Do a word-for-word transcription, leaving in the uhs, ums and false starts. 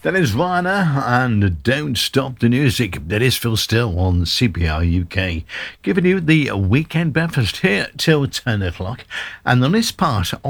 That is Rihanna and Don't Stop the Music. That is Phil Still on C P R U K, giving you the weekend breakfast here till ten o'clock. And on this part